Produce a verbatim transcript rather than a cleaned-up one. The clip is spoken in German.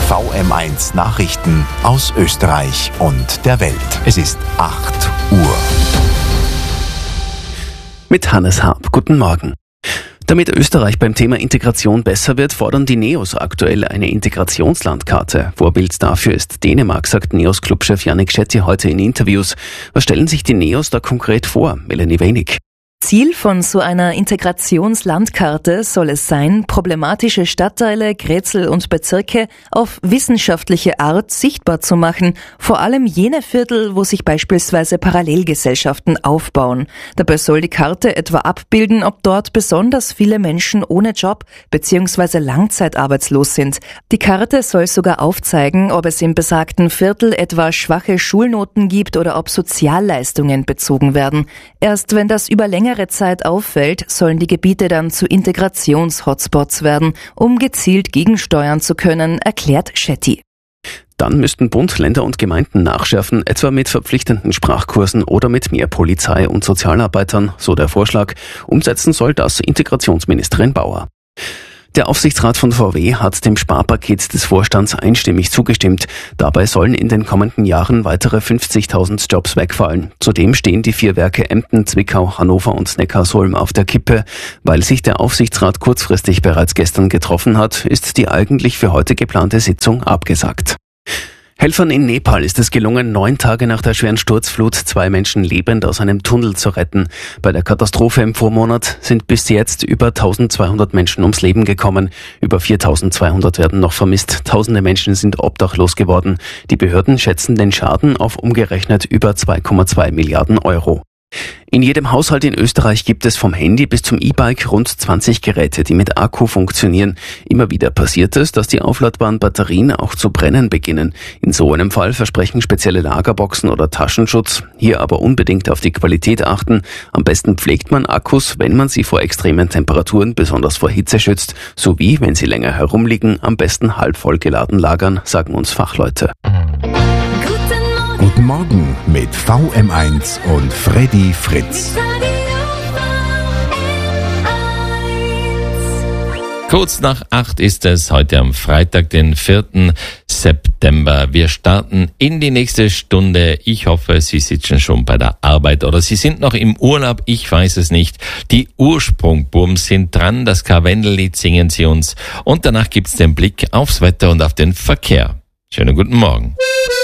V M eins Nachrichten aus Österreich und der Welt. Es ist acht Uhr. Mit Hannes Harp. Guten Morgen. Damit Österreich beim Thema Integration besser wird, fordern die NEOS aktuell eine Integrationslandkarte. Vorbild dafür ist Dänemark, sagt NEOS-Clubchef Jannik Shetty heute in Interviews. Was stellen sich die NEOS da konkret vor? Melanie Wenig. Ziel von so einer Integrationslandkarte soll es sein, problematische Stadtteile, Grätzel und Bezirke auf wissenschaftliche Art sichtbar zu machen, vor allem jene Viertel, wo sich beispielsweise Parallelgesellschaften aufbauen. Dabei soll die Karte etwa abbilden, ob dort besonders viele Menschen ohne Job bzw. langzeitarbeitslos sind. Die Karte soll sogar aufzeigen, ob es im besagten Viertel etwa schwache Schulnoten gibt oder ob Sozialleistungen bezogen werden. Erst wenn das über längere Zeit auffällt, sollen die Gebiete dann zu Integrations-Hotspots werden, um gezielt gegensteuern zu können, erklärt Shetty. Dann müssten Bund, Länder und Gemeinden nachschärfen, etwa mit verpflichtenden Sprachkursen oder mit mehr Polizei und Sozialarbeitern, so der Vorschlag. Umsetzen soll das Integrationsministerin Bauer. Der Aufsichtsrat von V W hat dem Sparpaket des Vorstands einstimmig zugestimmt. Dabei sollen in den kommenden Jahren weitere fünfzigtausend Jobs wegfallen. Zudem stehen die vier Werke Emden, Zwickau, Hannover und Neckarsulm auf der Kippe. Weil sich der Aufsichtsrat kurzfristig bereits gestern getroffen hat, ist die eigentlich für heute geplante Sitzung abgesagt. Helfern in Nepal ist es gelungen, neun Tage nach der schweren Sturzflut zwei Menschen lebend aus einem Tunnel zu retten. Bei der Katastrophe im Vormonat sind bis jetzt über eintausendzweihundert Menschen ums Leben gekommen. Über viertausendzweihundert werden noch vermisst. Tausende Menschen sind obdachlos geworden. Die Behörden schätzen den Schaden auf umgerechnet über zwei Komma zwei Milliarden Euro. In jedem Haushalt in Österreich gibt es vom Handy bis zum E-Bike rund zwanzig Geräte, die mit Akku funktionieren. Immer wieder passiert es, dass die aufladbaren Batterien auch zu brennen beginnen. In so einem Fall versprechen spezielle Lagerboxen oder Taschenschutz. Hier aber unbedingt auf die Qualität achten. Am besten pflegt man Akkus, wenn man sie vor extremen Temperaturen, besonders vor Hitze schützt, sowie, wenn sie länger herumliegen, am besten halb voll geladen lagern, sagen uns Fachleute. Guten Morgen mit V M eins und Freddy Fritz. Kurz nach acht ist es heute am Freitag, den vierten September. Wir starten in die nächste Stunde. Ich hoffe, Sie sitzen schon bei der Arbeit oder Sie sind noch im Urlaub. Ich weiß es nicht. Die Ursprungburm sind dran. Das Karwendellied singen Sie uns. Und danach gibt's den Blick aufs Wetter und auf den Verkehr. Schönen guten Morgen.